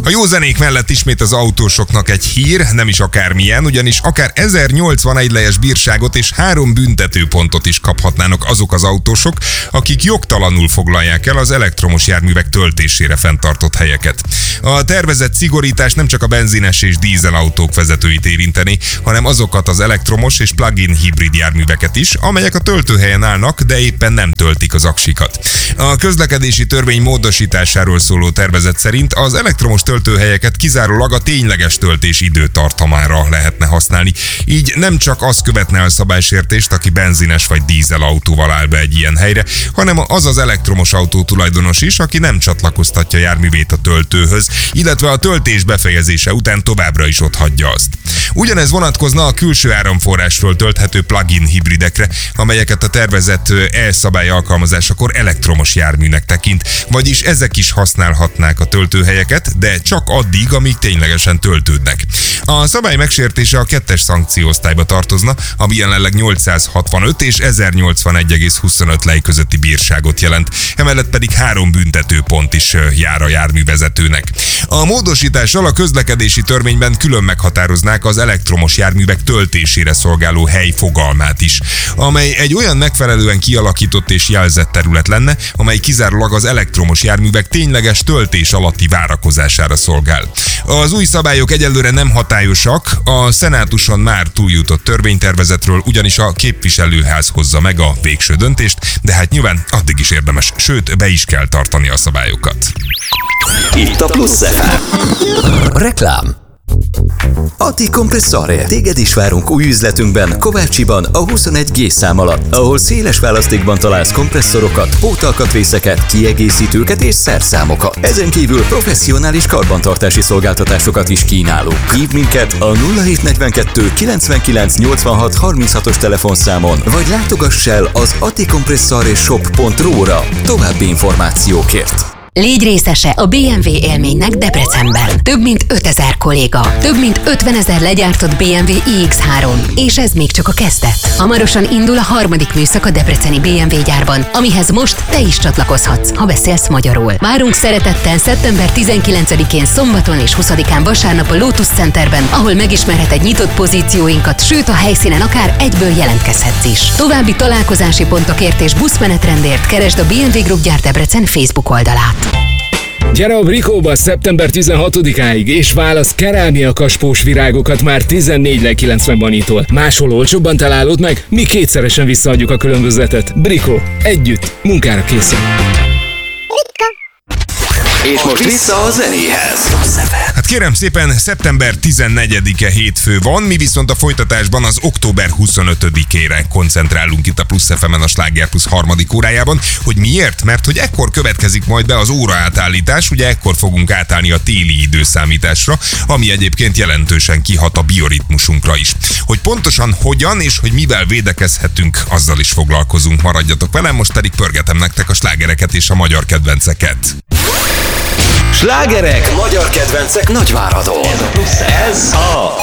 A jó zenék mellett ismét az autósoknak egy hír, nem is akármilyen, ugyanis akár 1081 lejes bírságot és 3 büntetőpontot is kaphatnának azok az autósok, akik jogtalanul foglalják el az elektromos járművek töltésére fenntartott helyeket. A tervezett szigorítás nem csak a benzines és dízelautók vezetőit érinteni, hanem azokat az elektromos és plug-in hibrid járműveket is, amelyek a töltőhelyen állnak, de éppen nem töltik az aksikat. A közlekedési törvény módosításáról szóló tervezet szerint az elektromos töltőhelyeket kizárólag a tényleges töltés időtartamára lehetne használni. Így nem csak az követne el szabálysértést, aki benzines vagy dízel autóval áll be egy ilyen helyre, hanem az az elektromos autó tulajdonos is, aki nem csatlakoztatja járművét a töltőhöz, illetve a töltés befejezése után továbbra is ott hagyja azt. Ugyanez vonatkozna a külső áramforrásról tölthető plug-in hibridekre, amelyeket a tervezett e-szabály alkalmazásakor elektromos járműnek tekint, vagyis ezek is használhatnák a töltőhelyeket, de csak addig, amíg ténylegesen töltődnek. A szabály megsértése a 2-es szankcióosztályba tartozna, ami jelenleg 865 és 1081,25 lej közötti bírságot jelent, emellett pedig 3 büntetőpont is jár a járművezetőnek. A módosítással a közlekedési törvényben külön meghatároznák az elektromos járművek töltésére szolgáló hely fogalmát is, amely egy olyan megfelelően kialakított és jelzett terület lenne, amely kizárólag az elektromos járművek tényleges töltés alatti várakozására szolgál. Az új szabályok egyelőre nem hatályosak, a szenátuson már túljutott törvénytervezetről, ugyanis a képviselőház hozza meg a végső döntést, de hát nyilván addig is érdemes, sőt be is kell tartani a szabályokat. Itt a Plusz FM. Reklám. Atti Kompresszore. Téged is várunk új üzletünkben, Kovácsiban, a 21G szám alatt, ahol széles választékban találsz kompresszorokat, pótalkatrészeket, kiegészítőket és szerszámokat. Ezen kívül professzionális karbantartási szolgáltatásokat is kínálunk. Hívd minket a 0742 99 86 36-os telefonszámon, vagy látogass el az attikompressoreshop.ru-ra további információkért. Légy részese a BMW élménynek Debrecenben. Több mint 5000 kolléga, több mint 50 000 legyártott BMW iX3, és ez még csak a kezdet. Hamarosan indul a 3. műszak a debreceni BMW gyárban, amihez most te is csatlakozhatsz, ha beszélsz magyarul. Várunk szeretettel szeptember 19-én szombaton és 20-án vasárnap a Lotus Centerben, ahol megismerheted nyitott pozícióinkat, sőt a helyszínen akár egyből jelentkezhetsz is. További találkozási pontokért és buszmenetrendért keresd a BMW Group Gyár Debrecen Facebook oldalát. Gyere a Brikóba szeptember 16-áig, és válasz kerámia kaspós virágokat már 14,90 banitól. Máshol olcsóbban találod meg, mi kétszeresen visszaadjuk a különbözletet. Brikó. Együtt. Munkára készen. És most vissza a zenéhez. Hát kérem szépen, szeptember 14-e hétfő van, mi viszont a folytatásban az október 25-ére koncentrálunk itt a Plusz FM-en a Sláger Plusz 3. órájában. Hogy miért? Mert hogy ekkor következik majd be az óraátállítás, ugye ekkor fogunk átállni a téli időszámításra, ami egyébként jelentősen kihat a bioritmusunkra is. Hogy pontosan hogyan és hogy mivel védekezhetünk, azzal is foglalkozunk, maradjatok velem, most pedig pörgetem nektek a slágereket és a magyar kedvenceket. Slágerek, magyar kedvencek Nagyváradon. Ez a